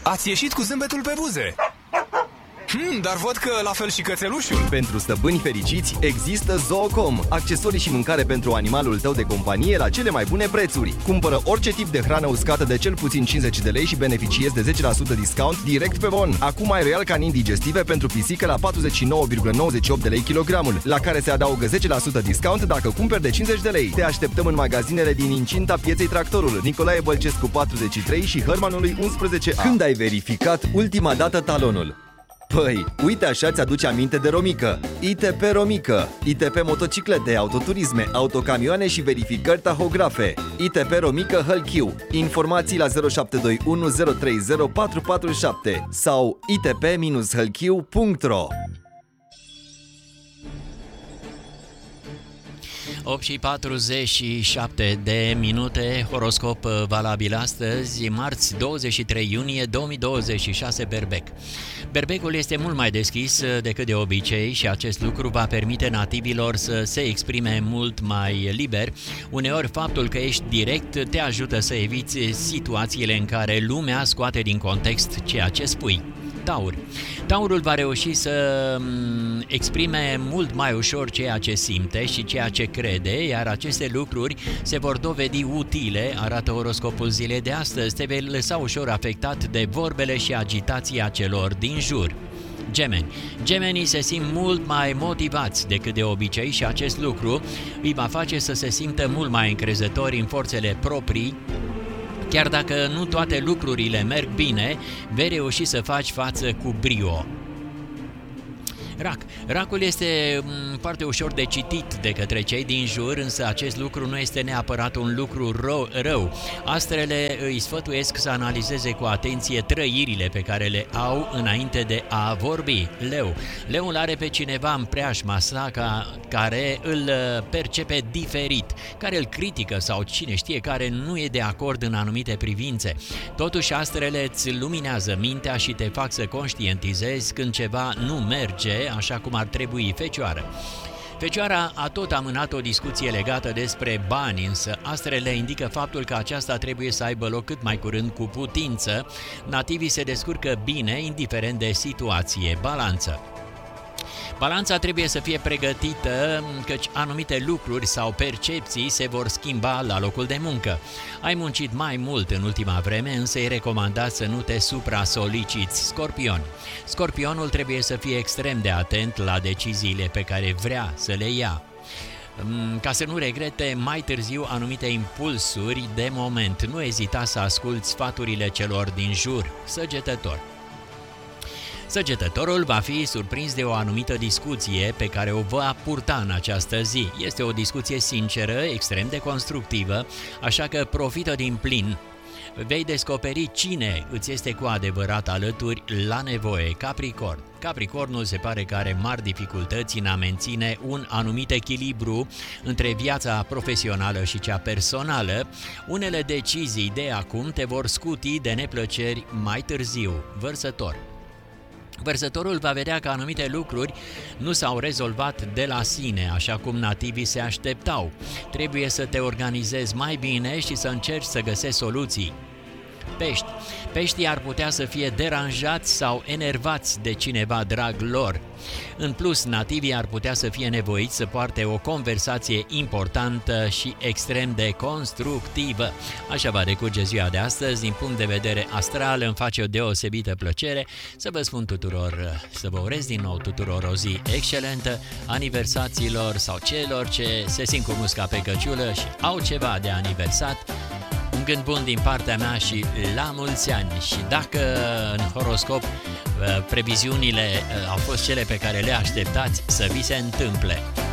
Ați ieșit cu zâmbetul pe buze. Dar văd că la fel și cățelușul. Pentru stăpâni fericiți există Zoocom, accesorii și mâncare pentru animalul tău de companie la cele mai bune prețuri. Cumpără orice tip de hrană uscată de cel puțin 50 de lei și beneficiezi de 10% discount direct pe bon. Acum ai Royal Canin digestive pentru pisică la 49,98 de lei kilogramul, la care se adaugă 10% discount dacă cumperi de 50 de lei. Te așteptăm în magazinele din incinta pieței Tractorul, Nicolae Bălcescu 43 și Hărmanului 11A. Când ai verificat ultima dată talonul? Păi, uite așa ți-aduce aminte de Romică. ITP Romică, ITP motociclete, autoturisme, autocamioane și verificări tahografe. ITP Romică Hălchiu. Informații la 0721 030 447 sau itp-hălchiu.ro. 8:47 de minute, horoscop valabil astăzi, marți 23 iunie 2026, Berbec. Berbecul este mult mai deschis decât de obicei și acest lucru va permite nativilor să se exprime mult mai liber. Uneori faptul că ești direct te ajută să eviți situațiile în care lumea scoate din context ceea ce spui. Taur. Taurul va reuși să exprime mult mai ușor ceea ce simte și ceea ce crede, iar aceste lucruri se vor dovedi utile, arată horoscopul zilei de astăzi. Te vei lăsa ușor afectat de vorbele și agitația celor din jur. Gemeni. Gemenii se simt mult mai motivați decât de obicei și acest lucru îi va face să se simtă mult mai încrezători în forțele proprii. Chiar dacă nu toate lucrurile merg bine, vei reuși să faci față cu brio. Rac. Racul este foarte ușor de citit de către cei din jur, însă acest lucru nu este neapărat un lucru rău. Astrele îi sfătuiesc să analizeze cu atenție trăirile pe care le au înainte de a vorbi. Leu. Leul are pe cineva în preajma sa care îl percepe diferit, care îl critică sau cine știe care nu e de acord în anumite privințe. Totuși astrele îți luminează mintea și te fac să conștientizezi când ceva nu merge așa cum ar trebui. Fecioară. Fecioara a tot amânat o discuție legată despre bani, însă astrele indică faptul că aceasta trebuie să aibă loc cât mai curând cu putință. Nativii se descurcă bine, indiferent de situație. Balanță. Balanța trebuie să fie pregătită, căci anumite lucruri sau percepții se vor schimba la locul de muncă. Ai muncit mai mult în ultima vreme, însă e recomandat să nu te supra-soliciți. Scorpion. Scorpionul trebuie să fie extrem de atent la deciziile pe care vrea să le ia, ca să nu regrete mai târziu anumite impulsuri de moment. Nu ezita să asculți sfaturile celor din jur. Săgetător. Săgetătorul va fi surprins de o anumită discuție pe care o va purta în această zi. Este o discuție sinceră, extrem de constructivă, așa că profită din plin. Vei descoperi cine îți este cu adevărat alături la nevoie. Capricorn. Capricornul se pare că are mari dificultăți în a menține un anumit echilibru între viața profesională și cea personală. Unele decizii de acum te vor scuti de neplăceri mai târziu. Vărsător. Vărsătorul va vedea că anumite lucruri nu s-au rezolvat de la sine, așa cum nativii se așteptau. Trebuie să te organizezi mai bine și să încerci să găsești soluții. Pești. Peștii ar putea să fie deranjați sau enervați de cineva drag lor. În plus, nativii ar putea să fie nevoiți să poarte o conversație importantă și extrem de constructivă. Așa va decurge ziua de astăzi. Din punct de vedere astral, îmi face o deosebită plăcere să vă spun tuturor, să vă urez din nou tuturor o zi excelentă, aniversaților sau celor ce se simt cu musca pe căciulă și au ceva de aniversat. Un gând bun din partea mea și la mulți ani. Și dacă în horoscop previziunile au fost cele pe care le așteptați, să vi se întâmple.